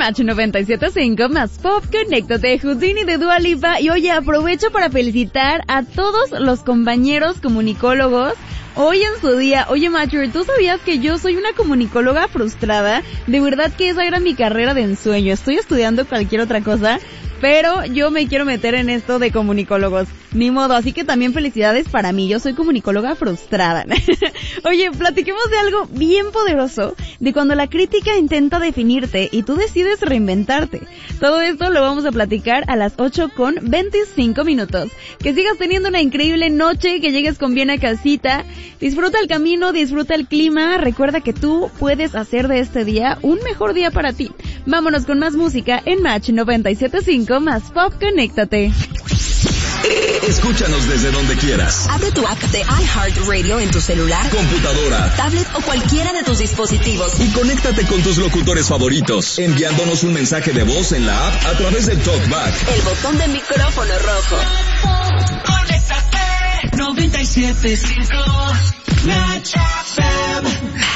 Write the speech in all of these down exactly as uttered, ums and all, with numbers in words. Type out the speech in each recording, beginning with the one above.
Match noventa y siete punto cinco más Pop, conéctate, Houdini de Dua Lipa. Y oye, aprovecho para felicitar a todos los compañeros comunicólogos hoy en su día. Oye, Mature, ¿tú sabías que yo soy una comunicóloga frustrada? De verdad que esa era mi carrera de ensueño. Estoy estudiando cualquier otra cosa, pero yo me quiero meter en esto de comunicólogos. Ni modo, así que también felicidades para mí. Yo soy comunicóloga frustrada. Oye, platiquemos de algo bien poderoso, de cuando la crítica intenta definirte y tú decides reinventarte. Todo esto lo vamos a platicar a las ocho con veinticinco minutos. Que sigas teniendo una increíble noche, que llegues con bien a casita. Disfruta el camino, disfruta el clima. Recuerda que tú puedes hacer de este día un mejor día para ti. Vámonos con más música en Match noventa y siete punto cinco más Pop, conéctate. Escúchanos desde donde quieras. Abre tu app de iHeartRadio en tu celular, computadora, tablet o cualquiera de tus dispositivos. Y conéctate con tus locutores favoritos, enviándonos un mensaje de voz en la app a través del TalkBack. El botón de micrófono rojo. Conéctate. noventa y siete punto cinco Match F M.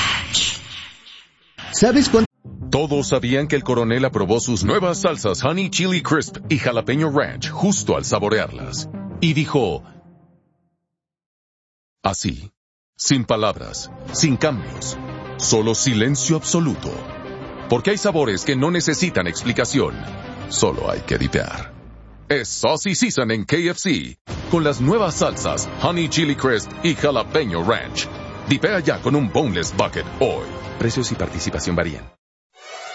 ¿Sabes cuánto? Todos sabían que el coronel aprobó sus nuevas salsas Honey Chili Crisp y Jalapeño Ranch justo al saborearlas. Y dijo, así, sin palabras, sin cambios, solo silencio absoluto. Porque hay sabores que no necesitan explicación, solo hay que dipear. Es Saucy Season en K F C, con las nuevas salsas Honey Chili Crisp y Jalapeño Ranch. Dipea ya con un Boneless Bucket hoy. Precios y participación varían.